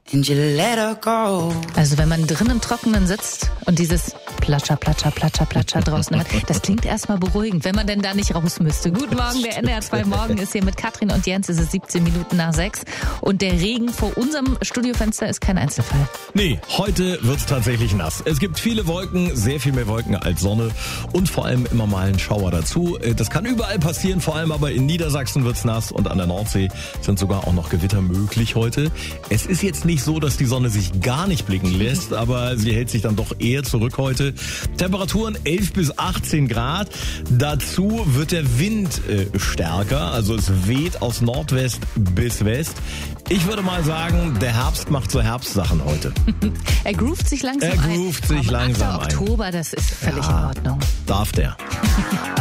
and you let her go. Also wenn man drin im Trockenen sitzt und dieses Platscher, Platscher, Platscher, Platscher draußen hört, das klingt erstmal beruhigend, wenn man denn da nicht raus müsste. Guten Morgen, der NDR 2 Morgen ist hier mit Katrin und Jens. Es ist 17 Minuten nach 6 und der Regen vor unserem Studiofenster ist kein Einzelfall. Nee, heute wird's tatsächlich nass. Es gibt viele Wolken, sehr viel mehr Wolken als Sonne und vor allem immer mal einen Schauer dazu. Das kann überall passieren, vor allem aber in Niedersachsen wird's nass und an der Nordsee sind sogar auch noch Gewitter möglich heute. Es ist jetzt nicht so, dass die Sonne sich gar nicht blicken lässt, aber sie hält sich dann doch eher zurück heute. Temperaturen 11 bis 18 Grad. Dazu wird der Wind stärker, also es weht aus Nordwest bis West. Ich würde mal sagen, der Herbst macht so Herbstsachen heute. Er groovt sich langsam ein. Er groovt sich langsam ein. Oktober, das ist völlig in Ordnung. Darf der.